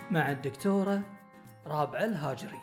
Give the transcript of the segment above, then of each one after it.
مع الدكتورة رابعة الهاجري.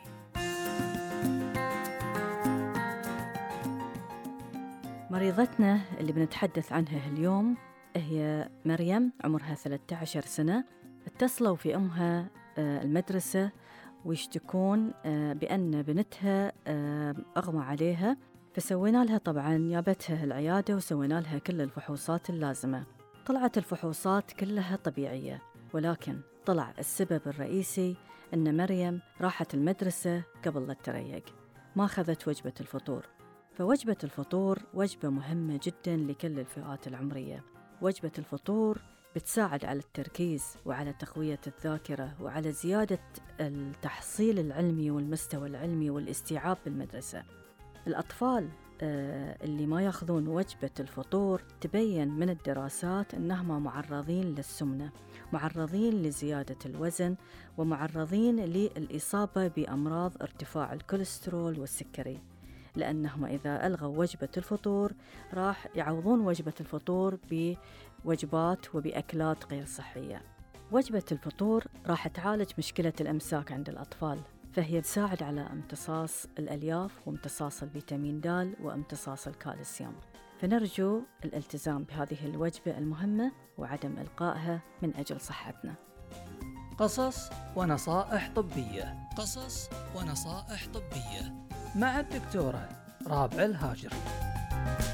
مريضتنا اللي بنتحدث عنها اليوم هي مريم، عمرها 13 سنة. اتصلوا في أمها المدرسة ويشتكون بأن بنتها أغمى عليها، فسوينا لها طبعا جابتها العيادة وسوينا لها كل الفحوصات اللازمة. طلعت الفحوصات كلها طبيعية، ولكن طلع السبب الرئيسي أن مريم راحت المدرسة قبل لا تريق، ما أخذت وجبة الفطور. فوجبة الفطور وجبة مهمة جدا لكل الفئات العمرية. وجبة الفطور بتساعد على التركيز وعلى تقوية الذاكرة وعلى زيادة التحصيل العلمي والمستوى العلمي والاستيعاب بالمدرسة. الأطفال اللي ما يأخذون وجبة الفطور تبين من الدراسات أنهم معرضين للسمنة، معرضين لزيادة الوزن، ومعرضين للإصابة بأمراض ارتفاع الكوليسترول والسكري، لأنهم إذا ألغوا وجبة الفطور راح يعوضون وجبة الفطور بوجبات وبأكلات غير صحية. وجبة الفطور راح تعالج مشكلة الإمساك عند الأطفال، فهي تساعد على امتصاص الألياف وامتصاص الفيتامين د وامتصاص الكالسيوم. فنرجو الالتزام بهذه الوجبة المهمة وعدم إلقائها من أجل صحتنا. قصص ونصائح طبية. قصص ونصائح طبية مع الدكتورة رابعة الهاجري.